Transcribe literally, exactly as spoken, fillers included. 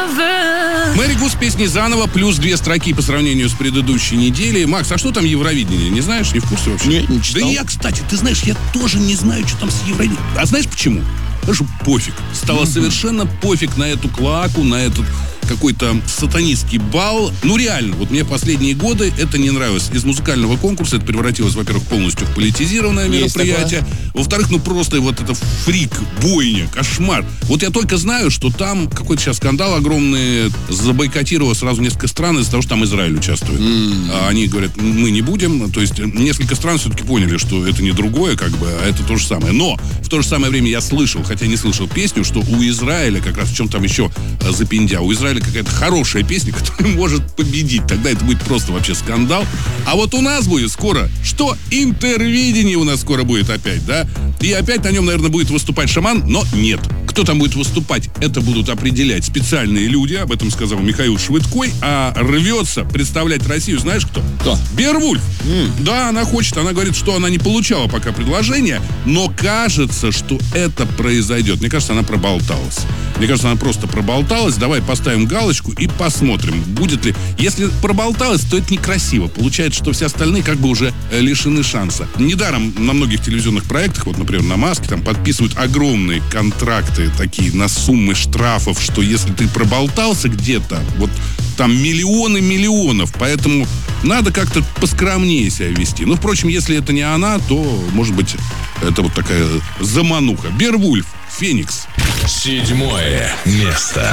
Мэри Гу с песней заново, плюс две строки по сравнению с предыдущей неделей. Макс, а что там Евровидение? Не знаешь, не в курсе вообще? Не, не читал. Да и я, кстати, ты знаешь, я тоже не знаю, что там с Евровидением. А знаешь почему? Потому что пофиг. Стало mm-hmm. совершенно пофиг на эту клаку, на этот какой-то сатанистский бал. Ну, реально, вот мне последние годы это не нравилось. Из музыкального конкурса это превратилось, во-первых, полностью в политизированное Есть мероприятие. такое. Во-вторых, ну, просто вот это фрик, бойня, кошмар. Вот я только знаю, что там какой-то сейчас скандал огромный. Забойкотировало сразу несколько стран из-за того, что там Израиль участвует. Mm. А они говорят, мы не будем. То есть несколько стран все-таки поняли, что это не другое, как бы, а это то же самое. Но в то же самое время я слышал, хотя не слышал песню, что у Израиля, как раз в чем там еще запиндя, у Израиля какая-то хорошая песня, которая может победить. Тогда это будет просто вообще скандал. А вот у нас будет скоро, что интервидение у нас скоро будет опять, да? И опять на нем, наверное, будет выступать шаман, но нет. Кто там будет выступать, это будут определять специальные люди, об этом сказал Михаил Швыдкой, а рвется представлять Россию, знаешь кто? Кто? Беовульф. Mm. Да, она хочет, она говорит, что она не получала пока предложения, но кажется, что это произойдет. Мне кажется, она проболталась. Мне кажется, она просто проболталась. Давай поставим галочку и посмотрим, будет ли. Если проболталась, то это некрасиво. Получается, что все остальные как бы уже э, лишены шанса. Недаром на многих телевизионных проектах, вот, например, на «Маске», там подписывают огромные контракты такие на суммы штрафов, что если ты проболтался где-то, вот там миллионы миллионов. Поэтому надо как-то поскромнее себя вести. Ну, впрочем, если это не она, то, может быть, это вот такая замануха. Беовульф, Феникс. Седьмое место.